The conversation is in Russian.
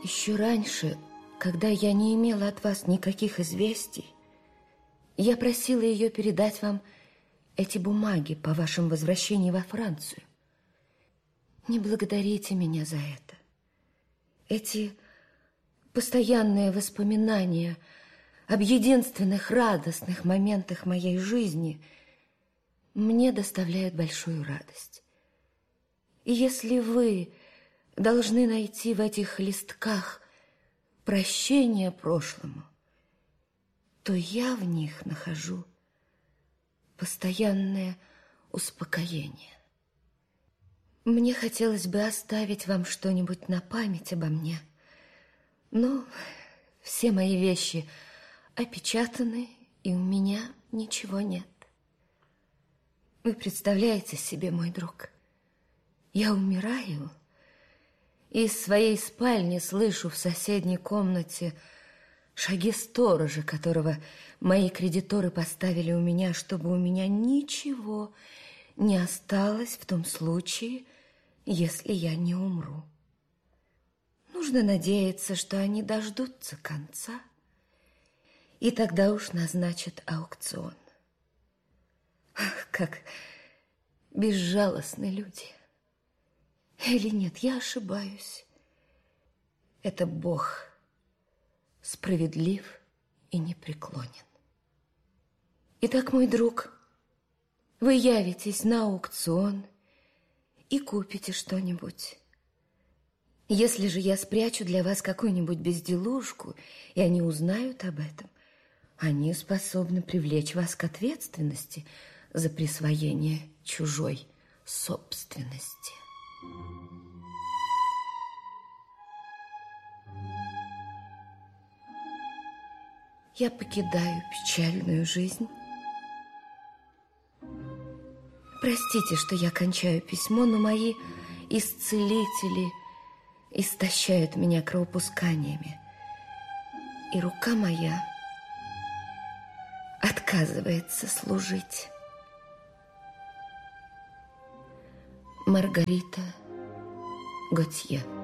Еще раньше, когда я не имела от вас никаких известий, я просила ее передать вам эти бумаги по вашему возвращении во Францию. Не благодарите меня за это. Эти постоянные воспоминания об единственных радостных моментах моей жизни мне доставляют большую радость. И если вы должны найти в этих листках прощение прошлому, то я в них нахожу постоянное успокоение. Мне хотелось бы оставить вам что-нибудь на память обо мне, но все мои вещи опечатаны, и у меня ничего нет. Вы представляете себе, мой друг, я умираю, и из своей спальни слышу в соседней комнате шаги сторожа, которого мои кредиторы поставили у меня, чтобы у меня ничего не осталось в том случае, если я не умру. Нужно надеяться, что они дождутся конца, и тогда уж назначат аукцион. Ах, как безжалостны люди! Или нет, я ошибаюсь. Это Бог справедлив и непреклонен. Итак, мой друг, вы явитесь на аукцион и купите что-нибудь. Если же я спрячу для вас какую-нибудь безделушку, и они узнают об этом, они способны привлечь вас к ответственности за присвоение чужой собственности. Я покидаю печальную жизнь. Простите, что я кончаю письмо, но мои исцелители истощают меня кровопусканиями, и рука моя отказывается служить. Маргарита Готье.